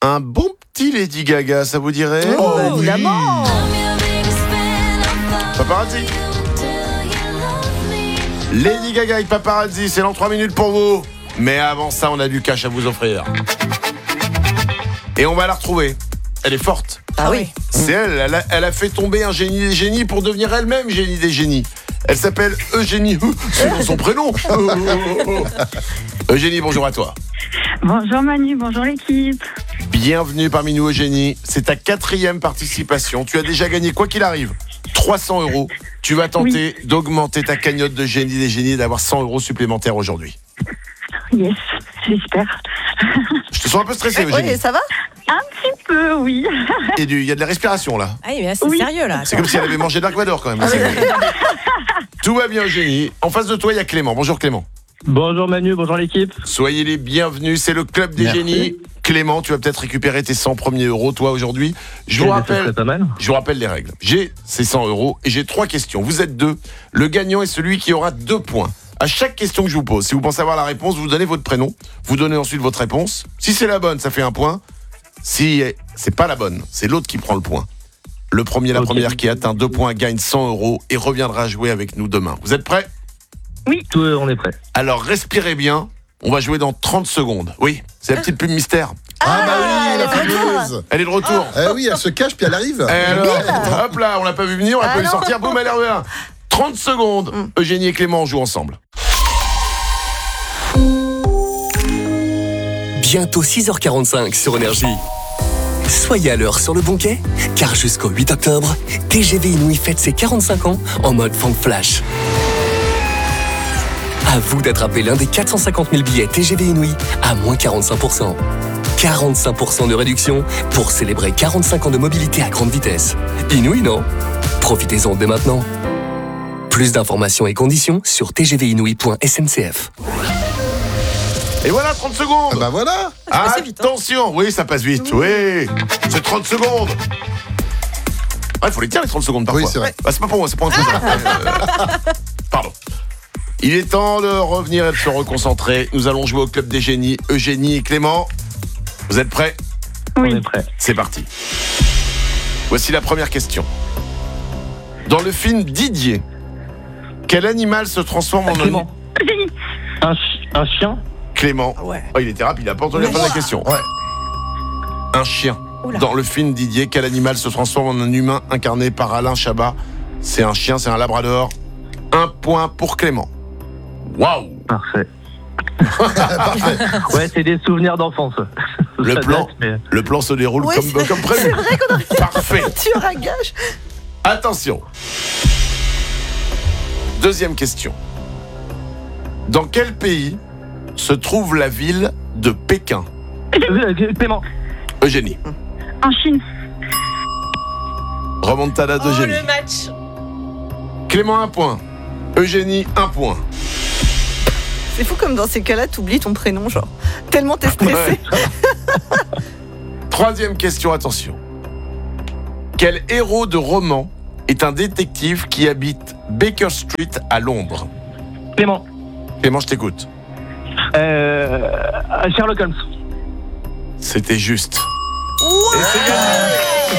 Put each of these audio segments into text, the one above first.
Un bon petit Lady Gaga, ça vous dirait? Évidemment. Paparazzi. Lady Gaga et Paparazzi, c'est dans 3 minutes pour vous. Mais avant ça, on a du cash à vous offrir. Et on va la retrouver. Elle est forte. Ah oui. C'est elle a fait tomber un génie des génies pour devenir elle-même génie des génies. Elle s'appelle Eugénie. C'est dans son prénom. Eugénie, bonjour à toi. Bonjour Manu, bonjour l'équipe. Bienvenue parmi nous Eugénie. C'est ta 4e participation. Tu as déjà gagné, quoi qu'il arrive, 300 €. Tu vas tenter d'augmenter ta cagnotte de génie des génies et d'avoir 100 € supplémentaires aujourd'hui. Yes, j'espère. Je te sens un peu stressé Eugénie. Oui, ça va? Un petit peu, oui. Il y a de la respiration là. Ah oui, mais là, c'est Oui. sérieux là. C'est comme si elle avait mangé Dark Vador quand même. Tout va bien Eugénie. En face de toi, il y a Clément. Bonjour Clément. Bonjour Manu, bonjour l'équipe. Soyez les bienvenus, c'est le club des Merci. génies. Clément, tu vas peut-être récupérer tes 100 premiers euros, toi, aujourd'hui. Je vous Ça serait pas mal. rappelle les règles. J'ai ces 100 € et j'ai 3 questions. Vous êtes 2. Le gagnant est celui qui aura 2 points. À chaque question que je vous pose, si vous pensez avoir la réponse, vous donnez votre prénom. Vous donnez ensuite votre réponse. Si c'est la bonne, ça fait 1 point. Si c'est pas la bonne, c'est l'autre qui prend le point. Le premier, la première qui atteint 2 points gagne 100 € et reviendra jouer avec nous demain. Vous êtes prêts? Tout, on est prêt. Alors respirez bien. On va jouer dans 30 secondes. Oui, c'est la petite pub mystère. Ah bah oui, la fameuse. Elle est de retour. Oui, elle se cache puis elle arrive. Alors, hop là, on l'a pas vu venir, on l'a pas vu sortir, boum, elle revient. 30 secondes. Eugénie et Clément jouent ensemble. Bientôt 6h45 sur Énergie. Soyez à l'heure sur le bon quai, car jusqu'au 8 octobre, TGV Inouï fête ses 45 ans en mode Funk Flash. À vous d'attraper l'un des 450 000 billets TGV Inouï à moins 45%. 45% de réduction pour célébrer 45 ans de mobilité à grande vitesse. Inouï, non? Profitez-en dès maintenant. Plus d'informations et conditions sur tgvinouï.sncf. Et voilà, 30 secondes. Ah bah voilà. passe vite, hein. Attention, oui, ça passe vite, oui. C'est 30 secondes. Ah, il faut les dire les 30 secondes parfois. Oui, c'est vrai. Bah, c'est pas pour moi, c'est pour un truc. Pardon. Il est temps de revenir et de se reconcentrer. Nous allons jouer au club des génies. Eugénie et Clément, vous êtes prêts? On Oui. est prêt. C'est parti. Voici la première question. Dans le film Didier, quel animal se transforme en Clément. Un chien. Clément. Ouais. Oh, il était rapide, il n'a pas entendu la fin de la question. Ouais. Un chien. Oula. Dans le film Didier, quel animal se transforme en un humain incarné par Alain Chabat? C'est un chien, c'est un labrador. 1 point pour Clément. Waouh! Parfait. Ouais, c'est des souvenirs d'enfance. Le Ça plan. date, mais- Le plan se déroule Oui, comme prévu. C'est vrai qu'on a Parfait. tueur à gage. Attention. Deuxième question. Dans quel pays se trouve la ville de Pékin? Clément. Eugénie. En Chine. Remontada d'Eugénie. match. Clément 1 point. Eugénie 1 point. C'est fou comme dans ces cas-là, t'oublies ton prénom, genre. Tellement t'es stressé. Ouais. Troisième question, attention. Quel héros de roman est un détective qui habite Baker Street à Londres? Clément. Clément, je t'écoute. Sherlock Holmes. C'était juste. Et c'est gagné.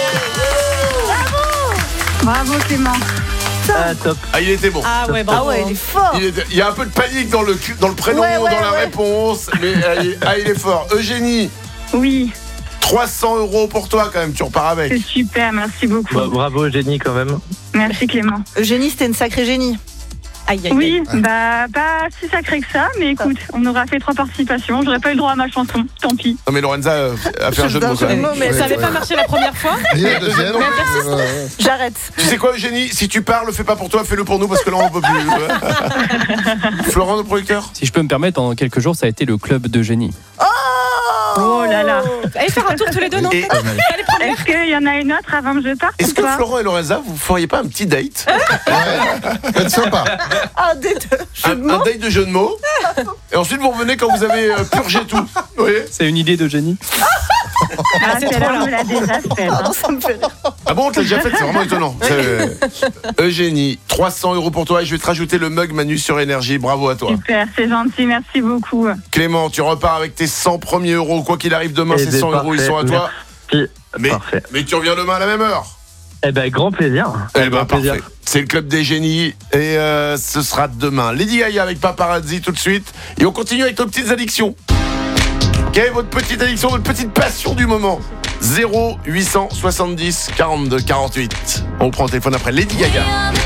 Bravo Clément. Ah, top. Ah, il était bon. Ah ouais, bravo. Ah ouais, il est fort. Il y a un peu de panique dans le prénom, Ouais, dans la ouais. réponse, mais il est fort. Eugénie, Oui, 300 € pour toi quand même, tu repars avec. c'est super, merci beaucoup. Bah, bravo Eugénie quand même. Merci Clément. Eugénie, c'était une sacrée génie. Aïe, aïe, Oui, aïe. bah pas si sacré que ça, mais écoute, on aura fait 3 participations, j'aurais pas eu le droit à ma chanson, tant pis. Non mais Lorenza a fait un jeu de mots quand même. Mais Ouais, ça avait ouais. pas marché la première fois. Ni la deuxième. Mais elle persiste. Ouais. J'arrête. Tu sais quoi Eugénie, si tu pars, le fais pas pour toi, fais-le pour nous parce que là on peut plus. Florent, le producteur. Si je peux me permettre, en quelques jours, ça a été le club d'Eugénie. Oh là là. Allez faire un tour tous les deux, non? Et Allez prendre Est-ce qu'il y en a une autre avant que je parte est-ce ou que pas? Florent et Lorenza, vous feriez pas un petit date? Ouais. Faites sympa. un des deux. Je Un demande. date de jeu de mots. Et ensuite vous revenez quand vous avez purgé tout. Vous voyez? C'est une idée d'Eugénie. Ah, c'est c'est trop là, on long. me l'a déjà fait. Pardon, ça me fait rire. Ah bon, on te l'a déjà fait, c'est vraiment étonnant. Eugénie, 300 € pour toi et je vais te rajouter le mug Manu sur Énergie. Bravo à toi. Super, c'est gentil, merci beaucoup. Clément, tu repars avec tes 100 premiers euros. Quoi qu'il arrive demain, Eh ces ben, 100 € ils sont à toi. Merci. Mais, Parfait. mais tu reviens demain à la même heure. Eh ben, grand plaisir. Eh ben, Grand plaisir. parfait. C'est le club des génies et ce sera demain. Lady Gaga avec Paparazzi tout de suite. Et on continue avec nos petites addictions. Quelle est votre petite addiction, votre petite passion du moment? 0 870 42 48. On prend le téléphone après Lady Gaga.